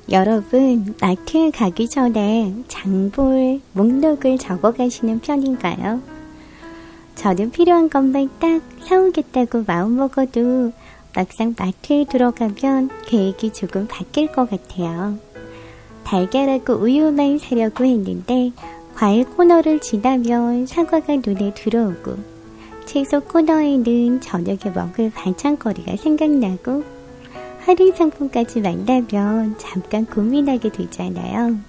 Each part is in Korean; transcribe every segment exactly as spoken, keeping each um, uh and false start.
여러분, 마트에 가기 전에 장볼 목록을 적어가시는 편인가요? 저는 필요한 것만 딱 사오겠다고 마음먹어도 막상 마트에 들어가면 계획이 조금 바뀔 것 같아요. 달걀하고 우유만 사려고 했는데 과일 코너를 지나면 사과가 눈에 들어오고 채소 코너에는 저녁에 먹을 반찬거리가 생각나고 할인 상품까지 만나면 잠깐 고민하게 되잖아요.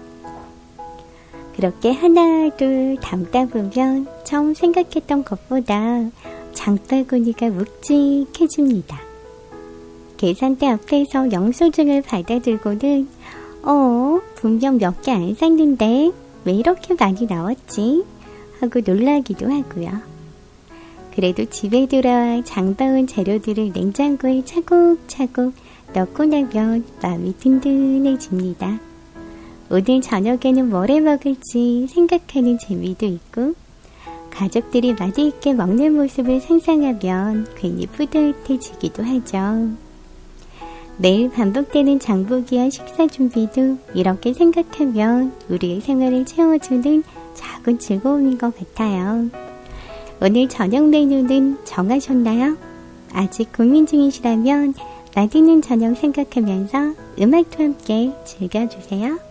그렇게 하나 둘 담다 보면 처음 생각했던 것보다 장바구니가 묵직해집니다. 계산대 앞에서 영수증을 받아들고는 어, 분명 몇 개 안 샀는데 왜 이렇게 많이 나왔지? 하고 놀라기도 하고요. 그래도 집에 돌아와 장봐온 재료들을 냉장고에 차곡차곡 넣고 나면 마음이 든든해집니다. 오늘 저녁에는 뭘 해 먹을지 생각하는 재미도 있고 가족들이 맛있게 먹는 모습을 상상하면 괜히 뿌듯해지기도 하죠. 매일 반복되는 장보기와 식사 준비도 이렇게 생각하면 우리의 생활을 채워주는 작은 즐거움인 것 같아요. 오늘 저녁 메뉴는 정하셨나요? 아직 고민 중이시라면 맛있는 저녁 생각하면서 음악도 함께 즐겨주세요.